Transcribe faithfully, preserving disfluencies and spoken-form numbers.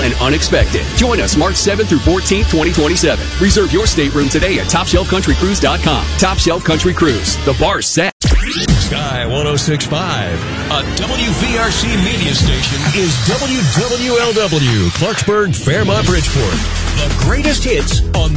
and unexpected. Join us March seventh through fourteenth, twenty twenty-seven. Reserve your stateroom today at top shelf country cruise dot com. Top Shelf Country Cruise. The bar's set. Sky one oh six point five, a W V R C media station, is W W L W, Clarksburg, Fairmont, Bridgeport. The greatest hits on